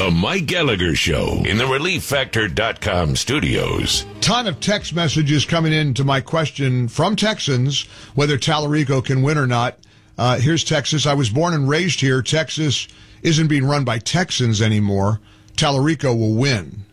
The Mike Gallagher Show in the ReliefFactor.com studios. Ton of text messages coming in to my question from Texans, whether Tallarico can win or not. Here's Texas. I was born and raised here. Texas isn't being run by Texans anymore. Tallarico will win.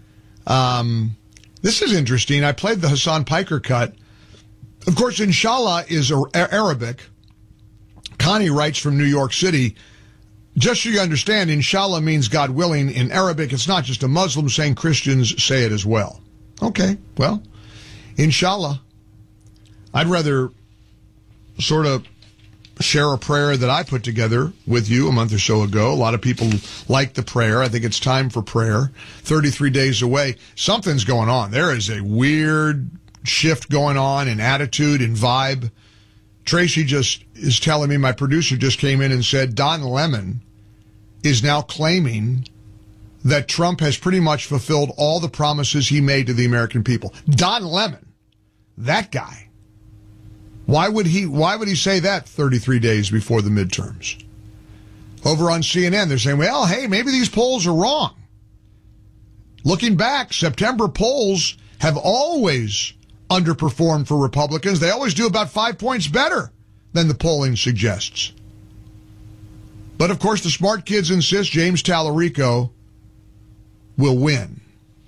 This is interesting. I played the Hassan Piker cut. Of course, Inshallah is Arabic. Connie writes from New York City. Just so you understand, Inshallah means God willing in Arabic. It's not just a Muslim saying, Christians say it as well. Okay, well, Inshallah. I'd rather sort of share a prayer that I put together with you a month or so ago. A lot of people like the prayer. I think it's time for prayer. 33 days away. Something's going on. There is a weird shift going on in attitude and vibe. Tracy just is telling me, my producer just came in and said, Don Lemon is now claiming that Trump has pretty much fulfilled all the promises he made to the American people. Don Lemon, that guy. Why would he say that 33 days before the midterms? Over on CNN, they're saying, well, hey, maybe these polls are wrong. Looking back, September polls have always underperformed for Republicans. They always do about 5 points better than the polling suggests. But, of course, the smart kids insist James Tallarico will win.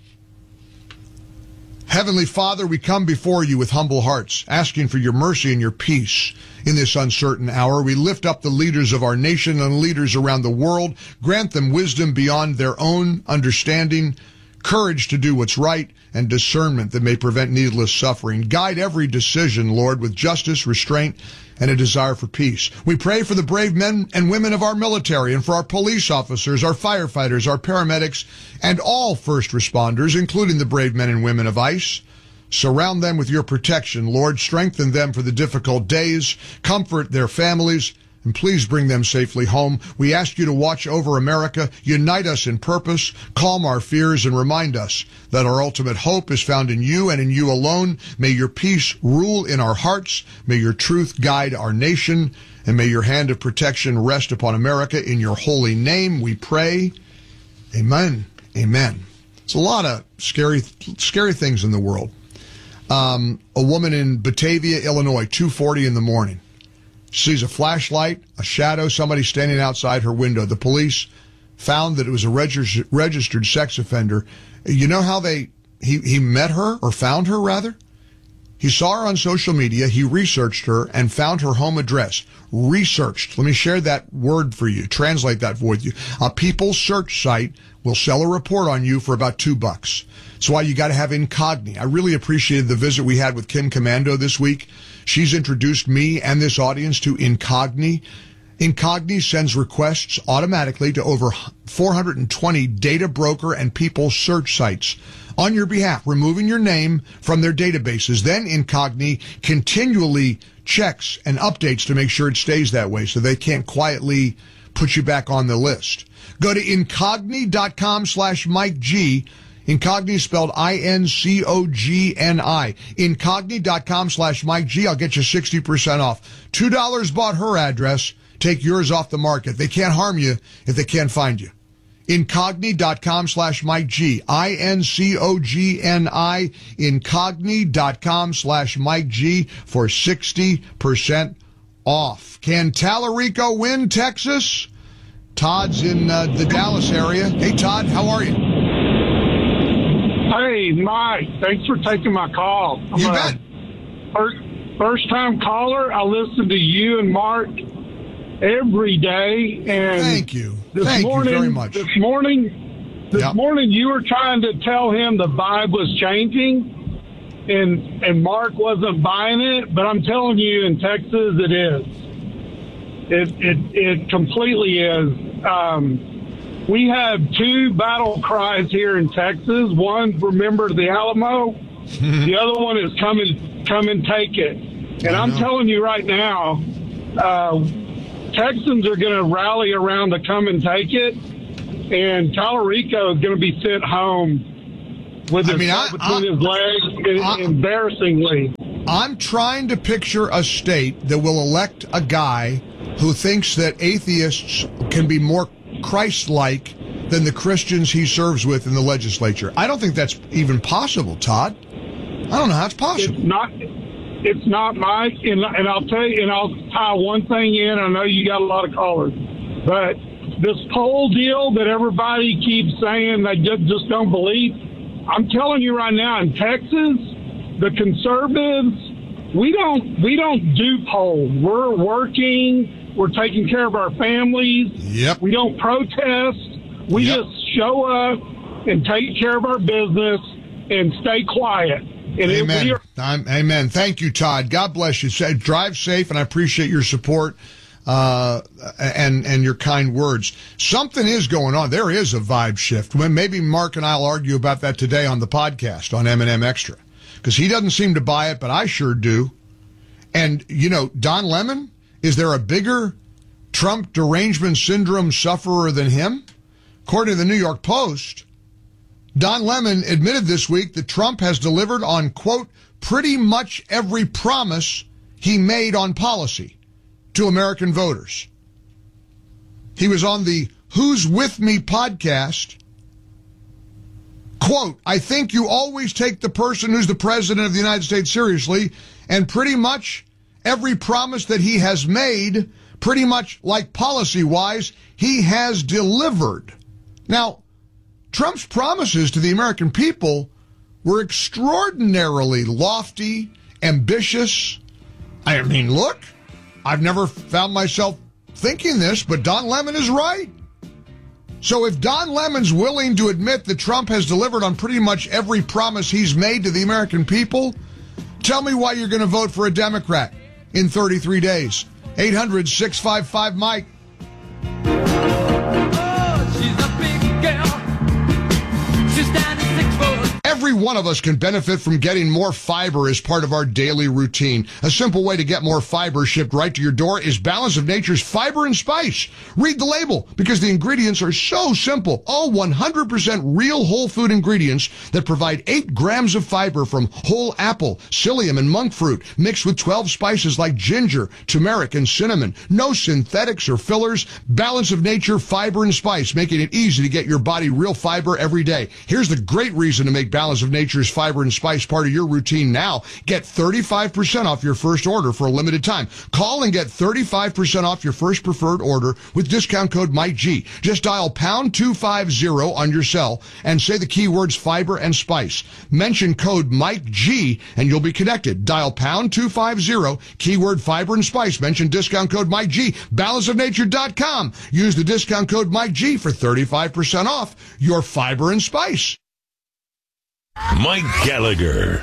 Heavenly Father, we come before you with humble hearts, asking for your mercy and your peace in this uncertain hour. We lift up the leaders of our nation and leaders around the world. Grant them wisdom beyond their own understanding, courage to do what's right, and discernment that may prevent needless suffering. Guide every decision, Lord, with justice, restraint, and a desire for peace. We pray for the brave men and women of our military and for our police officers, our firefighters, our paramedics, and all first responders, including the brave men and women of ICE. Surround them with your protection, Lord. Strengthen them for the difficult days. Comfort their families. And please bring them safely home. We ask you to watch over America, unite us in purpose, calm our fears, and remind us that our ultimate hope is found in you and in you alone. May your peace rule in our hearts. May your truth guide our nation. And may your hand of protection rest upon America. In your holy name we pray. Amen. Amen. It's a lot of scary things in the world. A woman in Batavia, Illinois, 2:40 in the morning. She sees a flashlight, a shadow, somebody standing outside her window. The police found that it was a registered sex offender. You know how he met her, or found her, rather? He saw her on social media, he researched her, and found her home address. Researched. Let me share that word for you, translate that for you. A People search site will sell a report on you for about $2. That's why you got to have Incogni. I really appreciated the visit we had with Kim Commando this week. She's introduced me and this audience to Incogni. Incogni sends requests automatically to over 420 data broker and People search sites on your behalf, removing your name from their databases. Then Incogni continually checks and updates to make sure it stays that way so they can't quietly put you back on the list. Go to Incogni.com/Mike G. Incogni spelled I-N-C-O-G-N-I. Incogni.com/Mike G. I'll get you 60% off. $2 bought her address. Take yours off the market. They can't harm you if they can't find you. Incogni.com/Mike G. I-N-C-O-G-N-I. Incogni.com/Mike G for 60% off. Can Tallarico win Texas? Todd's in the Dallas area. Hey, Todd, how are you? Hey, Mike, thanks for taking my call. You bet. First-time caller. I listen to you and Mark every day. And thank you. Thank you very much. This morning, you were trying to tell him the vibe was changing, and Mark wasn't buying it. But I'm telling you, in Texas, it is. It completely is. We have two battle cries here in Texas. One, remember the Alamo. The other one is come and take it. And I'm telling you right now, Texans are going to rally around to come and take it. And Tallarico is going to be sent home with his tail between his legs, embarrassingly. I'm trying to picture a state that will elect a guy who thinks that atheists can be more Christ-like than the Christians he serves with in the legislature. I don't think that's even possible, Todd. I don't know how it's possible. It's not, Mike. And I'll tell you, and I'll tie one thing in. I know you got a lot of callers, but this poll deal that everybody keeps saying they just don't believe, I'm telling you right now, in Texas, the conservatives, we don't do polls. We're working. We're taking care of our families. Yep. We don't protest. We just show up and take care of our business and stay quiet. And amen. Amen. Thank you, Todd. God bless you. Drive safe, and I appreciate your support and your kind words. Something is going on. There is a vibe shift. Maybe Mark and I will argue about that today on the podcast on M&M Extra, because he doesn't seem to buy it, but I sure do. And, Don Lemon, is there a bigger Trump derangement syndrome sufferer than him? According to the New York Post, Don Lemon admitted this week that Trump has delivered on, quote, pretty much every promise he made on policy to American voters. He was on the Who's With Me podcast. Quote, I think you always take the person who's the president of the United States seriously, and pretty much every promise that he has made, pretty much like policy-wise, he has delivered. Now, Trump's promises to the American people were extraordinarily lofty, ambitious. I mean, look, I've never found myself thinking this, but Don Lemon is right. So if Don Lemon's willing to admit that Trump has delivered on pretty much every promise he's made to the American people, tell me why you're going to vote for a Democrat in 33 days. 800-655-MIKE. Every one of us can benefit from getting more fiber as part of our daily routine. A simple way to get more fiber shipped right to your door is Balance of Nature's Fiber and Spice. Read the label, because the ingredients are so simple. All 100% real whole food ingredients that provide 8 grams of fiber from whole apple, psyllium, and monk fruit, mixed with 12 spices like ginger, turmeric, and cinnamon. No synthetics or fillers. Balance of Nature Fiber and Spice, making it easy to get your body real fiber every day. Here's the great reason to make Balance of Nature's Fiber and Spice part of your routine now. Get 35% off your first order for a limited time. Call and get 35% off your first preferred order with discount code MikeG. Just dial pound 250 on your cell and say the keywords fiber and spice. Mention code MikeG and you'll be connected. Dial pound 250, keyword fiber and spice. Mention discount code MikeG. Balanceofnature.com. Use the discount code MikeG for 35% off your fiber and spice. Mike Gallagher.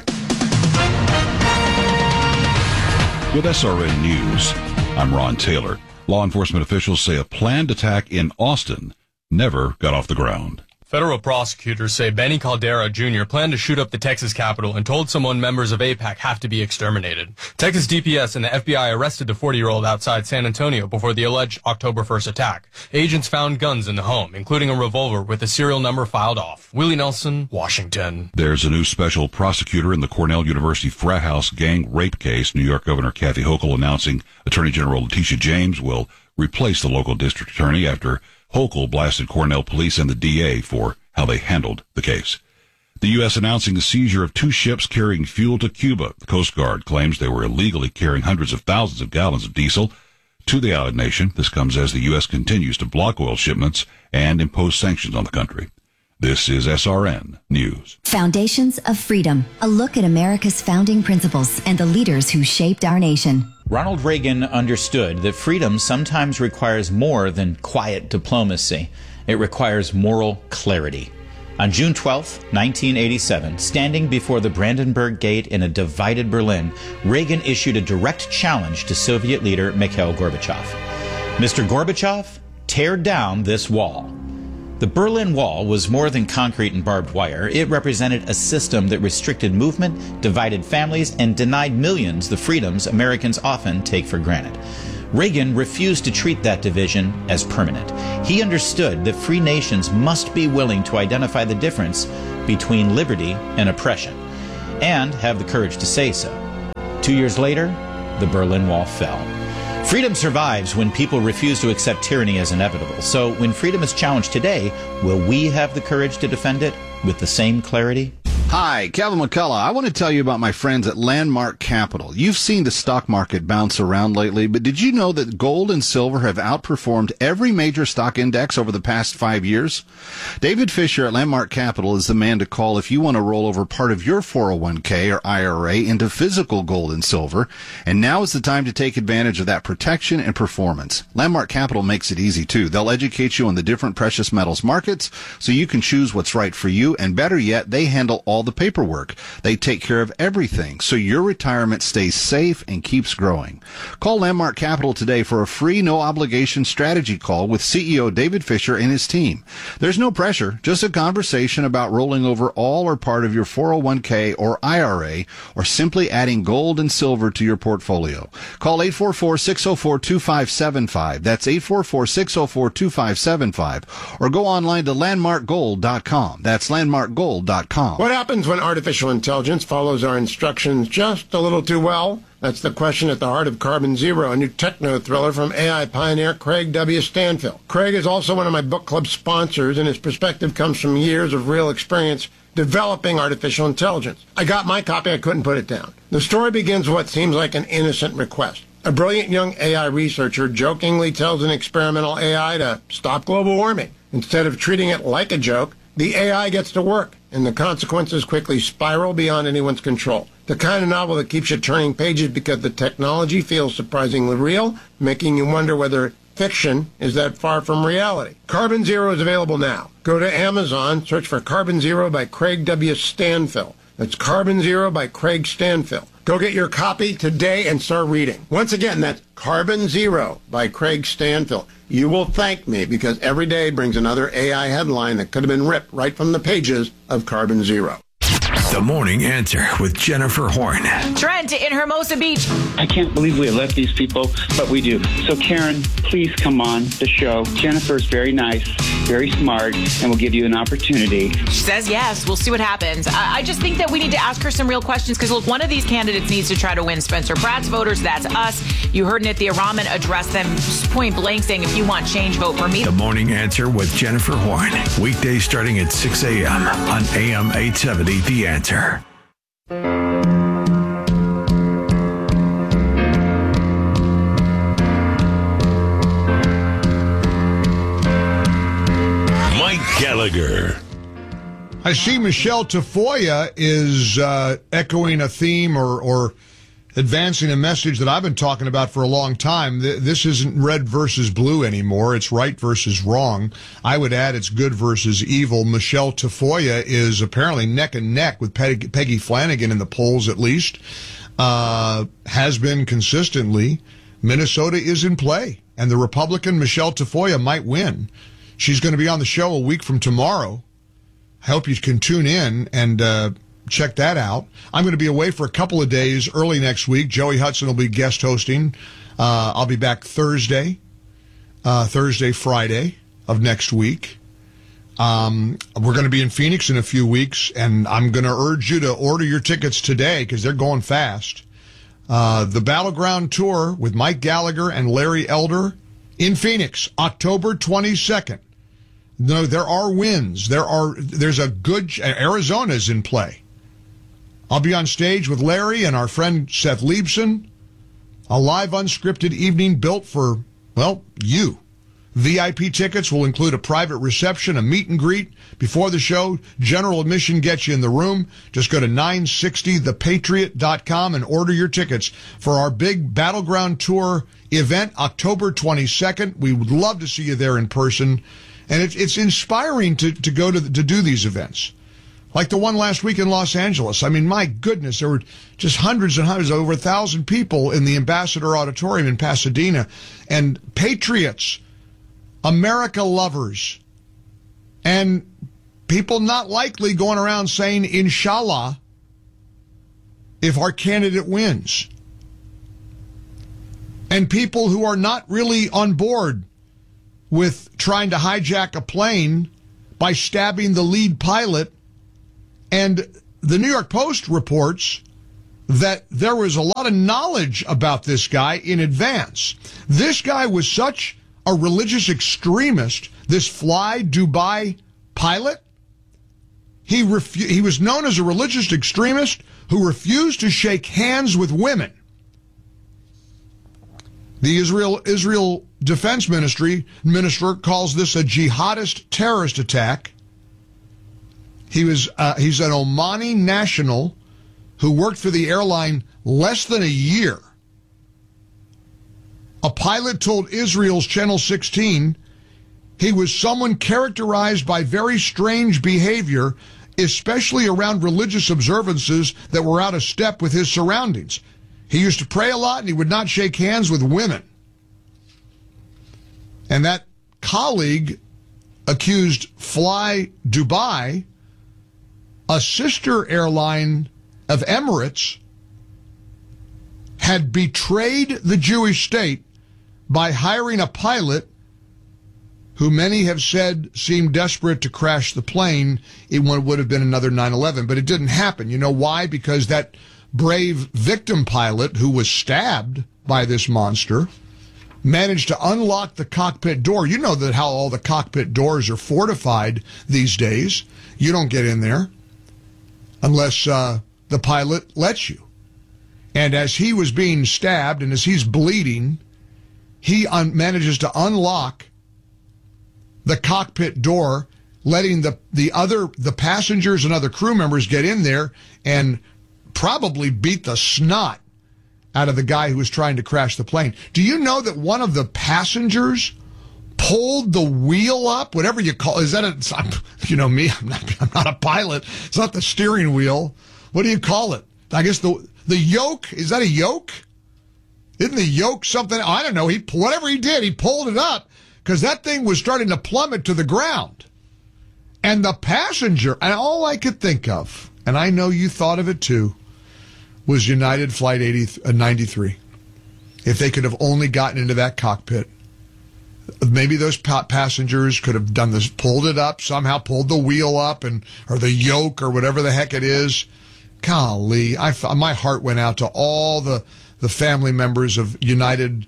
With SRN News, I'm Ron Taylor. Law enforcement officials say a planned attack in Austin never got off the ground. Federal prosecutors say Benny Caldera Jr. planned to shoot up the Texas Capitol and told someone members of AIPAC have to be exterminated. Texas DPS and the FBI arrested the 40-year-old outside San Antonio before the alleged October 1st attack. Agents found guns in the home, including a revolver with a serial number filed off. Willie Nelson, Washington. There's a new special prosecutor in the Cornell University frat house gang rape case. New York Governor Kathy Hochul announcing Attorney General Letitia James will replace the local district attorney after Hochul blasted Cornell police and the DA for how they handled the case. The U.S. announcing the seizure of 2 ships carrying fuel to Cuba. The Coast Guard claims they were illegally carrying hundreds of thousands of gallons of diesel to the island nation. This comes as the U.S. continues to block oil shipments and impose sanctions on the country. This is SRN News. Foundations of Freedom, a look at America's founding principles and the leaders who shaped our nation. Ronald Reagan understood that freedom sometimes requires more than quiet diplomacy. It requires moral clarity. On June 12, 1987, standing before the Brandenburg Gate in a divided Berlin, Reagan issued a direct challenge to Soviet leader Mikhail Gorbachev. Mr. Gorbachev, tear down this wall. The Berlin Wall was more than concrete and barbed wire. It represented a system that restricted movement, divided families, and denied millions the freedoms Americans often take for granted. Reagan refused to treat that division as permanent. He understood that free nations must be willing to identify the difference between liberty and oppression, and have the courage to say so. 2 years later, the Berlin Wall fell. Freedom survives when people refuse to accept tyranny as inevitable. So when freedom is challenged today, will we have the courage to defend it with the same clarity? Hi, Kevin McCullough. I want to tell you about my friends at Landmark Capital. You've seen the stock market bounce around lately, but did you know that gold and silver have outperformed every major stock index over the past 5 years? David Fisher at Landmark Capital is the man to call if you want to roll over part of your 401k or IRA into physical gold and silver, and now is the time to take advantage of that protection and performance. Landmark Capital makes it easy, too. They'll educate you on the different precious metals markets so you can choose what's right for you, and better yet, they handle all the paperwork. They take care of everything so your retirement stays safe and keeps growing. Call Landmark Capital today for a free, no-obligation strategy call with CEO David Fisher and his team. There's no pressure, just a conversation about rolling over all or part of your 401k or IRA or simply adding gold and silver to your portfolio. Call 844-604-2575. That's 844-604-2575. Or go online to landmarkgold.com. That's landmarkgold.com. What happens when artificial intelligence follows our instructions just a little too well? That's the question at the heart of Carbon Zero, a new techno thriller from AI pioneer Craig W. Stanfill. Craig is also one of my book club sponsors, and his perspective comes from years of real experience developing artificial intelligence. I got my copy, I couldn't put it down. The story begins with what seems like an innocent request. A brilliant young AI researcher jokingly tells an experimental AI to stop global warming. Instead of treating it like a joke, the AI gets to work, and the consequences quickly spiral beyond anyone's control. The kind of novel that keeps you turning pages because the technology feels surprisingly real, making you wonder whether fiction is that far from reality. Carbon Zero is available now. Go to Amazon, search for Carbon Zero by Craig W. Stanfill. That's Carbon Zero by Craig Stanfill. Go get your copy today and start reading. Once again, that's Carbon Zero by Craig Stanfill. You will thank me because every day brings another AI headline that could have been ripped right from the pages of Carbon Zero. The Morning Answer with Jennifer Horn. Trent in Hermosa Beach. I can't believe we let these people, but we do. So, Karen, please come on the show. Jennifer's very nice, very smart, and will give you an opportunity. She says yes. We'll see what happens. I just think that we need to ask her some real questions because, look, one of these candidates needs to try to win Spencer Pratt's voters. That's us. You heard Nithya Raman address them point blank saying, if you want change, vote for me. The Morning Answer with Jennifer Horn. Weekdays starting at 6 a.m. on AM 870 The Answer. Mike Gallagher. I see Michelle Tafoya is echoing a theme or advancing a message that I've been talking about for a long time. This isn't red versus blue anymore. It's right versus wrong. I would add it's good versus evil. Michelle Tafoya is apparently neck and neck with Peggy Flanagan in the polls, at least. Has been consistently. Minnesota is in play, and the Republican Michelle Tafoya might win. She's going to be on the show a week from tomorrow. I hope you can tune in and check that out. I'm going to be away for a couple of days early next week. Joey Hudson will be guest hosting. I'll be back Thursday, Friday of next week. We're going to be in Phoenix in a few weeks, and I'm going to urge you to order your tickets today because they're going fast. The Battleground Tour with Mike Gallagher and Larry Elder in Phoenix, October 22nd. No, there are wins. There's a good Arizona's in play. I'll be on stage with Larry and our friend Seth Liebson. A live unscripted evening built for, well, you. VIP tickets will include a private reception, a meet and greet before the show. General admission gets you in the room. Just go to 960thepatriot.com and order your tickets for our big Battleground Tour event, October 22nd. We would love to see you there in person. And it's inspiring to go to do these events. Like the one last week in Los Angeles. I mean, my goodness, there were just hundreds and hundreds, over 1,000 people in the Ambassador Auditorium in Pasadena. And patriots, America lovers, and people not likely going around saying, Inshallah, if our candidate wins. And people who are not really on board with trying to hijack a plane by stabbing the lead pilot. And the New York Post reports that there was a lot of knowledge about this guy in advance. This guy was such a religious extremist, this Fly Dubai pilot. He was known as a religious extremist who refused to shake hands with women. The Israel Defense Minister calls this a jihadist terrorist attack. He's an Omani national who worked for the airline less than a year. A pilot told Israel's Channel 16 he was someone characterized by very strange behavior, especially around religious observances that were out of step with his surroundings. He used to pray a lot and he would not shake hands with women. And that colleague accused Fly Dubai, a sister airline of Emirates, had betrayed the Jewish state by hiring a pilot who many have said seemed desperate to crash the plane. It would have been another 9/11, but it didn't happen. You know why? Because that brave victim pilot who was stabbed by this monster managed to unlock the cockpit door. You know that how all the cockpit doors are fortified these days. You don't get in there unless the pilot lets you. And as he was being stabbed and as he's bleeding, he manages to unlock the cockpit door, letting the passengers and other crew members get in there and probably beat the snot out of the guy who was trying to crash the plane. Do you know that one of the passengers pulled the wheel up? Whatever you call, is that you know me, I'm not a pilot. It's not the steering wheel. What do you call it? I guess the yoke. Is that a yoke? Isn't the yoke something? I don't know. Whatever he did, he pulled it up because that thing was starting to plummet to the ground. And the passenger, and all I could think of, and I know you thought of it too, was United Flight 93. If they could have only gotten into that cockpit, maybe those passengers could have done this, pulled it up, somehow pulled the wheel up, or the yoke, or whatever the heck it is. Golly, my heart went out to all the family members of United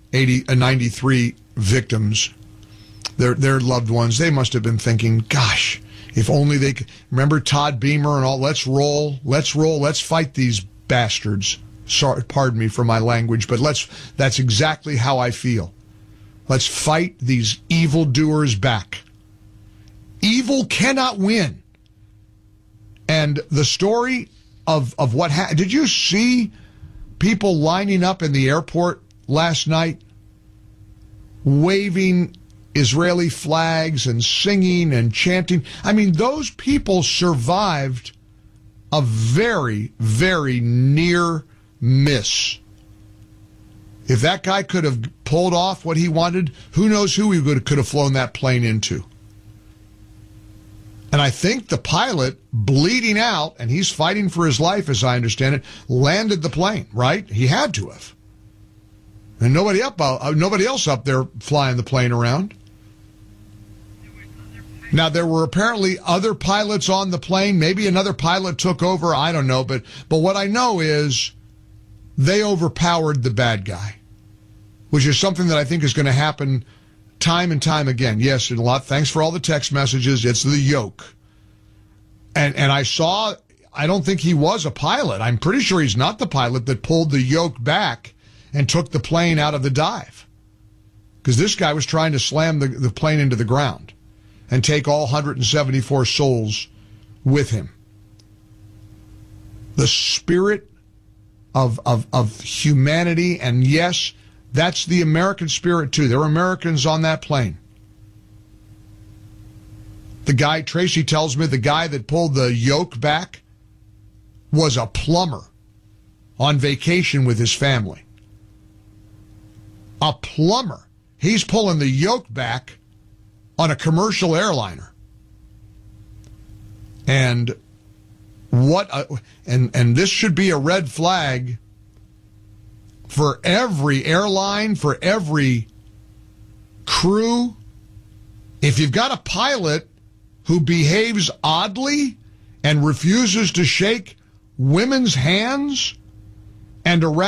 93 victims, their loved ones. They must have been thinking, gosh, if only they could. Remember Todd Beamer and all, let's roll, let's fight these bastards. Sorry, pardon me for my language, but that's exactly how I feel. Let's fight these evildoers back. Evil cannot win. And the story of what happened, did you see people lining up in the airport last night, waving Israeli flags and singing and chanting? I mean, those people survived a very, very near miss. If that guy could have pulled off what he wanted, who knows who he could have flown that plane into. And I think the pilot, bleeding out, and he's fighting for his life, as I understand it, landed the plane, right? He had to have. And nobody else up there flying the plane around. Now, there were apparently other pilots on the plane. Maybe another pilot took over. I don't know. But what I know is they overpowered the bad guy, which is something that I think is going to happen time and time again. Yes, and a lot. Thanks for all the text messages. It's the yoke. And I don't think he was a pilot. I'm pretty sure he's not the pilot that pulled the yoke back and took the plane out of the dive. Because this guy was trying to slam the plane into the ground and take all 174 souls with him. The spirit of humanity, and yes, that's the American spirit too. There were Americans on that plane. The guy, Tracy tells me, the guy that pulled the yoke back was a plumber on vacation with his family. A plumber. He's pulling the yoke back on a commercial airliner. And and this should be a red flag for every airline, for every crew. If you've got a pilot who behaves oddly and refuses to shake women's hands And around